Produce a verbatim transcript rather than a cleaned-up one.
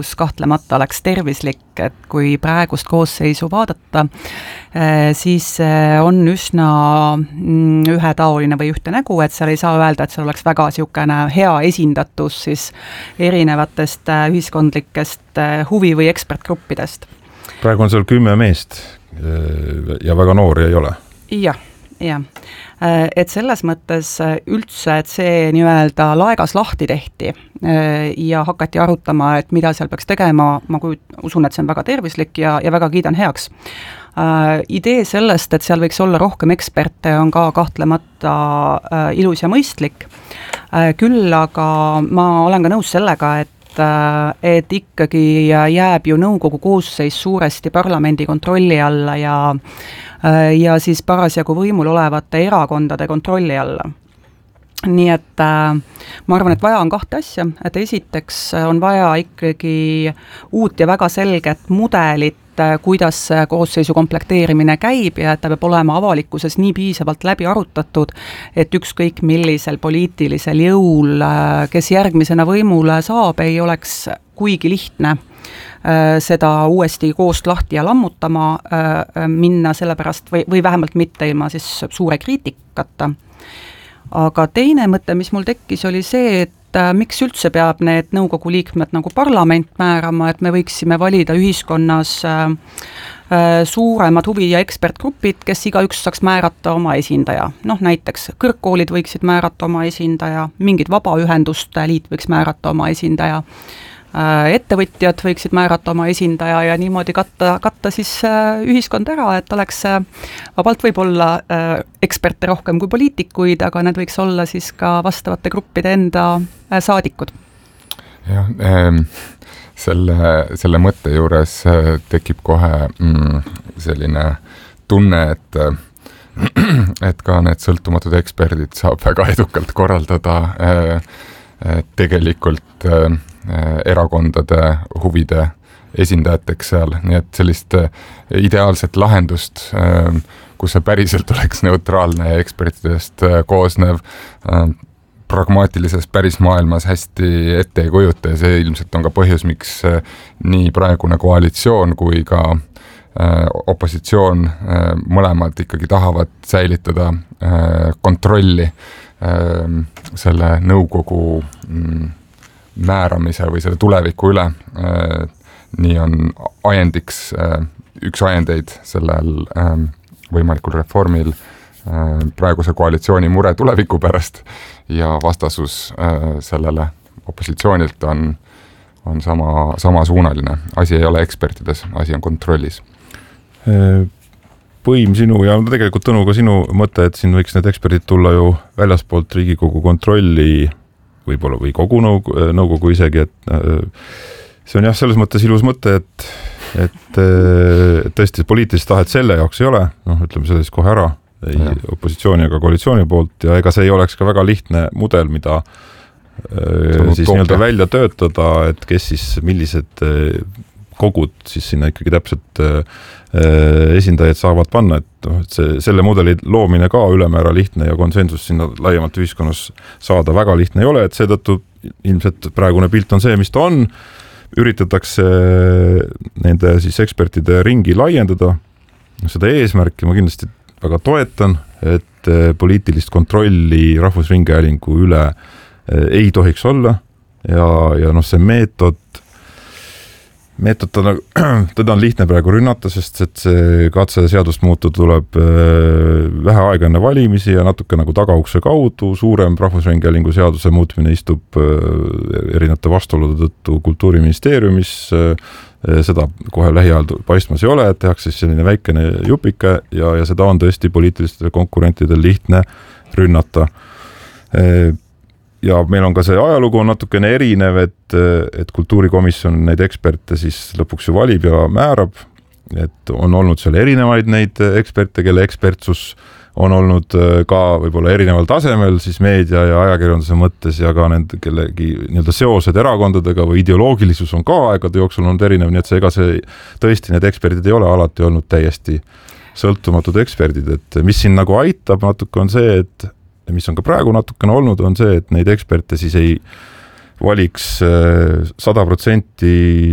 tulevikus kahtlemata oleks tervislik, et kui praegust koosseisu vaadata, siis on üsna ühetaoline või ühte nägu, et seal ei saa öelda, et seal oleks väga niisugune hea esindatus siis erinevatest ühiskondlikest huvi- või ekspertgruppidest. Praegu on seal kümme meest ja väga noori ei ole. Jah, jah. Et selles mõttes üldse, et see nii-öelda laegas lahti tehti ja hakati arutama, et mida seal peaks tegema, ma kujut, usun, et see on väga tervislik ja, ja väga kiidan heaks. Idee sellest, et seal võiks olla rohkem eksperte, on ka kahtlemata ilus ja mõistlik. Küll aga ma olen ka nõus sellega, et et ikkagi jääb ju nõukogu koosseis suuresti parlamendi kontrolli alla ja, ja siis parasjagu võimul olevate erakondade kontrolli alla. Nii et ma arvan, et vaja on kahte asja, et esiteks on vaja ikkagi uut ja väga selget mudelit, kuidas koosseisu komplekteerimine käib ja et ta peab olema avalikkuses nii piisavalt läbi arutatud, et ükskõik millisel poliitilisel jõul, kes järgmisena võimule saab, ei oleks kuigi lihtne seda uuesti koost lahti ja lammutama minna sellepärast või, või vähemalt mitte ilma siis suure kriitikata. Aga teine mõte, mis mul tekkis, oli see, et miks üldse peab need nõukogu liikmed nagu parlament määrama, et me võiksime valida ühiskonnas suuremad huvi- ja ekspertgrupid, kes igaüks saaks määrata oma esindaja. Noh, näiteks kõrgkoolid võiksid määrata oma esindaja, mingid vabaühenduste liit võiks määrata oma esindaja, ettevõtjad võiksid määrata oma esindaja ja niimoodi katta, katta siis ühiskond ära, et oleks vabalt võib olla eksperte rohkem kui poliitikuid, aga need võiks olla siis ka vastavate gruppide enda saadikud. Jah, selle, selle mõtte juures tekib kohe selline tunne, et, et ka need sõltumatud eksperdid saab väga edukalt korraldada tegelikult erakondade huvide esindajateks seal, nii et sellist ideaalset lahendust, kus see päriselt oleks neutraalne ja ekspertidest koosnev, pragmaatilises päris maailmas hästi ette ei kujuta ja see ilmselt on ka põhjus, miks nii praegune koalitsioon kui ka opositsioon mõlemad ikkagi tahavad säilitada kontrolli selle nõukogu määramise või selle tuleviku üle. Nii on ajendiks, üks ajendeid sellel võimalikul reformil praeguse koalitsiooni mure tuleviku pärast ja vastasus sellele opositsioonilt on, on sama, samasuunaline. Asi ei ole ekspertides, asi on kontrollis. Põim sinu ja tegelikult Tõnu ka sinu mõte, et siin võiks need eksperdid tulla ju väljaspoolt Riigikogu kontrolli võib-olla või kogu nõukogu, nõukogu isegi, et see on jah, selles mõttes ilus mõte, et, et, et tõesti poliitilist tahet selle jaoks ei ole, noh, ütleme selle siis kohe ära, ei ja. Opositsiooni ega koalitsiooni poolt ja ega see ei oleks ka väga lihtne mudel, mida äh, siis nii-öelda välja töötada, et kes siis, millised kogud siis sinna ikkagi täpselt äh, esindajaid saavad panna, et, no, et see, selle mudeli loomine ka ülemäära lihtne ja konsensus sinna laiemalt ühiskonnas saada väga lihtne ei ole, et seetõttu ilmselt praegune pilt on see, mis ta on, üritatakse nende siis ekspertide ringi laiendada, seda eesmärki ma kindlasti väga toetan, et poliitilist kontrolli Rahvusringhäälingu üle ei tohiks olla ja, ja noh, see meetod meetod, teda on lihtne praegu rünnata, sest et see katse seadust muutu tuleb vähe aega enne valimisi ja natuke nagu tagaukse kaudu, suurem Rahvusringhäälingu seaduse muutmine istub erinevate vastuolude tõttu Kultuuriministeeriumis, seda kohe lähiajal paistmas ei ole, et tehakse siis selline väikene jupike ja, ja seda on tõesti poliitilistel konkurentidel lihtne rünnata. Ja meil on ka see ajalugu on natukene erinev, et, et kultuurikomisjon neid eksperte siis lõpuks ju valib ja määrab, et on olnud seal erinevaid neid eksperte, kelle ekspertsus on olnud ka võib-olla erineval tasemel siis meedia ja ajakirjanduse mõttes ja ka nende kellegi nii-öelda seosed erakondadega või ideoloogilisus on ka aegade jooksul olnud erinev, nii et see ega see tõesti need eksperdid ei ole alati olnud täiesti sõltumatud eksperdid, et mis siin nagu aitab natuke on see, et mis on ka praegu natukene olnud, on see, et neid eksperte siis ei valiks sada protsenti